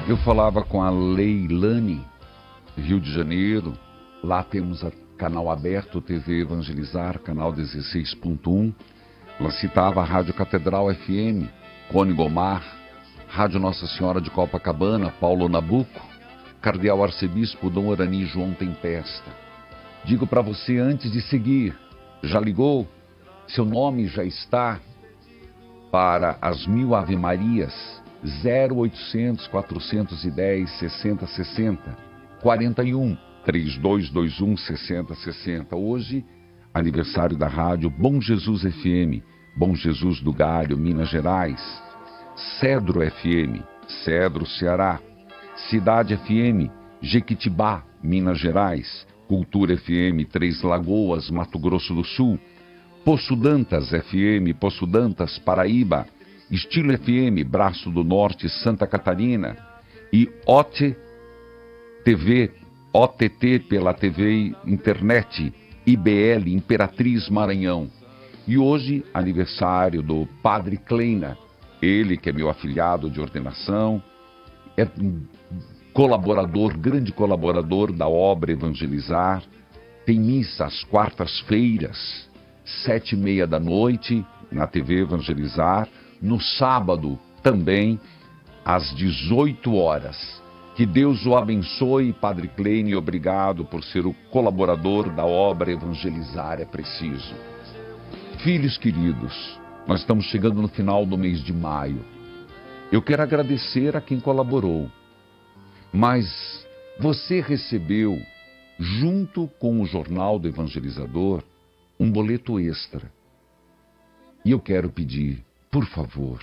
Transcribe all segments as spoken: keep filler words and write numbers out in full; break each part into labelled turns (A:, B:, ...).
A: Eu falava com a Leilane, Rio de Janeiro. Lá temos a canal aberto, T V Evangelizar, canal dezesseis ponto um. Ela citava a Rádio Catedral F M, Cone Gomar, Rádio Nossa Senhora de Copacabana, Paulo Nabuco, Cardeal Arcebispo Dom Orani João Tempesta. Digo para você antes de seguir, já ligou? Seu nome já está para as mil Ave Marias, zero oitocentos, quatrocentos e dez, sessenta sessenta, quarenta e um, trinta e dois vinte e um, sessenta sessenta. Hoje, aniversário da rádio Bom Jesus F M, Bom Jesus do Galho, Minas Gerais, Cedro F M, Cedro, Ceará, Cidade F M, Jequitibá, Minas Gerais, Cultura F M, Três Lagoas, Mato Grosso do Sul, Poço Dantas F M, Poço Dantas, Paraíba, Estilo F M, Braço do Norte, Santa Catarina, e O T T V, O T T pela T V Internet, I B L, Imperatriz Maranhão. E hoje, aniversário do Padre Kleina, ele que é meu afilhado de ordenação, é um colaborador, grande colaborador da obra Evangelizar, tem missa às quartas-feiras, sete e meia da noite, na T V Evangelizar, no sábado também, às dezoito horas. Que Deus o abençoe, Padre Kleina, e obrigado por ser o colaborador da obra Evangelizar é Preciso. Filhos queridos, nós estamos chegando no final do mês de maio. Eu quero agradecer a quem colaborou, mas você recebeu, junto com o Jornal do Evangelizador, um boleto extra. E eu quero pedir, por favor,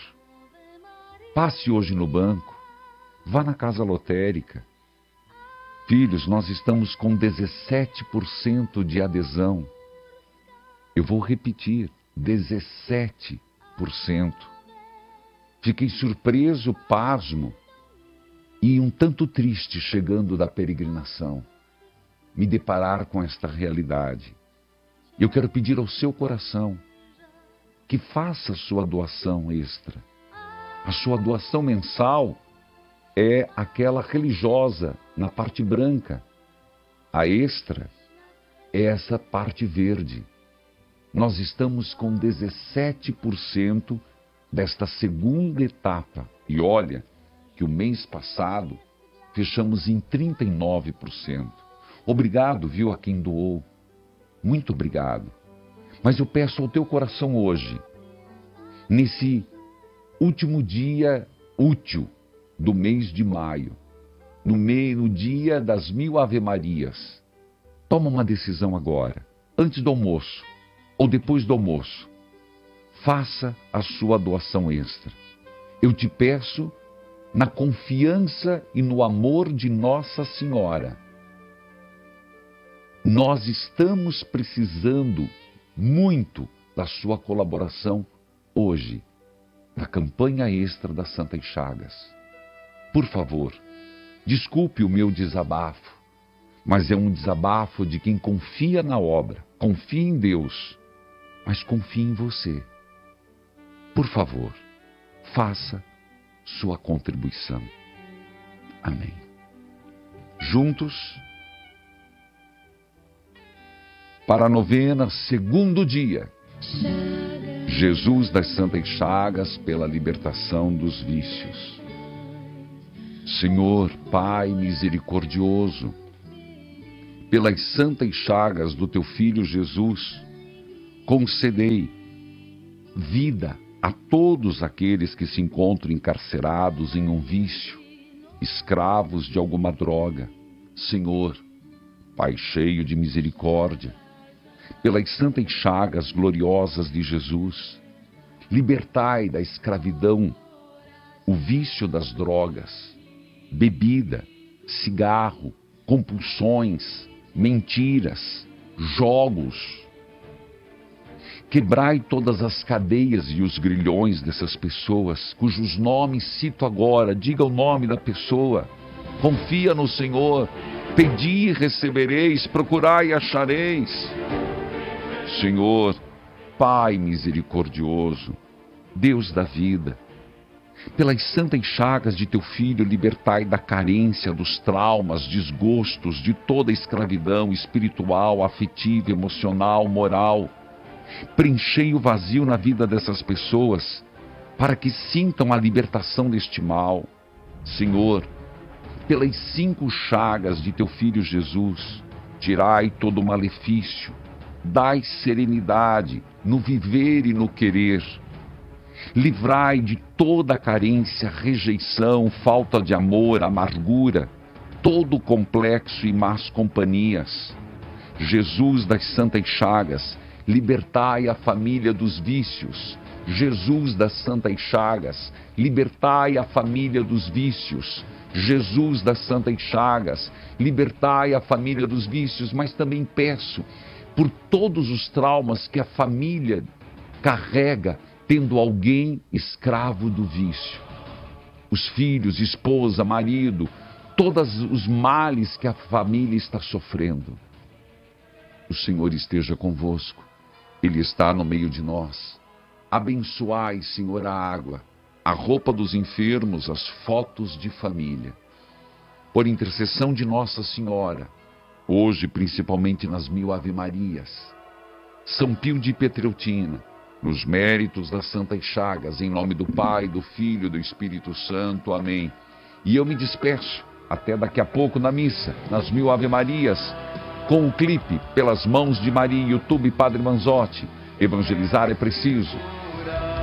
A: passe hoje no banco, vá na casa lotérica. Filhos, nós estamos com dezessete por cento de adesão. Eu vou repetir, dezessete por cento. Fiquei surpreso, pasmo e um tanto triste chegando da peregrinação, me deparar com esta realidade. Eu quero pedir ao seu coração que faça a sua doação extra. A sua doação mensal é aquela religiosa na parte branca. A extra é essa parte verde. Nós estamos com dezessete por cento desta segunda etapa. E olha que o mês passado fechamos em trinta e nove por cento. Obrigado, viu, a quem doou. Muito obrigado. Mas eu peço ao teu coração hoje, nesse último dia útil do mês de maio, no meio, no dia das mil Ave Marias, toma uma decisão agora, antes do almoço ou depois do almoço. Faça a sua doação extra. Eu te peço, na confiança e no amor de Nossa Senhora. Nós estamos precisando muito da sua colaboração hoje, na campanha extra das Santas Chagas. Por favor, desculpe o meu desabafo, mas é um desabafo de quem confia na obra, confia em Deus, mas confia em você. Por favor, faça sua contribuição. Amém. Juntos, para a novena, segundo dia, Jesus das Santas Chagas pela libertação dos vícios. Senhor, Pai misericordioso, pelas santas chagas do teu Filho Jesus, concedei vida a todos aqueles que se encontram encarcerados em um vício, escravos de alguma droga. Senhor, Pai cheio de misericórdia, pelas santas chagas gloriosas de Jesus, libertai da escravidão o vício das drogas, bebida, cigarro, compulsões, mentiras, jogos. Quebrai todas as cadeias e os grilhões dessas pessoas, cujos nomes cito agora. Diga o nome da pessoa. Confia no Senhor. Pedi e recebereis, procurai e achareis. Senhor, Pai misericordioso, Deus da vida, Pelas santas chagas de teu Filho, libertai da carência, dos traumas, desgostos, de toda a escravidão espiritual, afetiva, emocional, moral. Preenchei o vazio na vida dessas pessoas, para que sintam a libertação deste mal. Senhor, pelas cinco chagas de teu Filho Jesus, tirai todo o malefício, dai serenidade no viver e no querer. Livrai de toda a carência, rejeição, falta de amor, amargura, todo o complexo e más companhias. Jesus das santas chagas, libertai a família dos vícios. Jesus das santas chagas, libertai a família dos vícios. Jesus das santas chagas, libertai a família dos vícios, mas também peço por todos os traumas que a família carrega, tendo alguém escravo do vício. Os filhos, esposa, marido, todos os males que a família está sofrendo. O Senhor esteja convosco, Ele está no meio de nós. Abençoai, Senhor, a água, a roupa dos enfermos, as fotos de família. Por intercessão de Nossa Senhora, hoje principalmente nas mil Ave-Marias, São Pio de Pietreutina, nos méritos das santas chagas, em nome do Pai, do Filho e do Espírito Santo. Amém. E eu me despeço, até daqui a pouco na missa, nas mil Ave-Marias, com o clipe Pelas Mãos de Maria, YouTube Padre Manzotti. Evangelizar é preciso.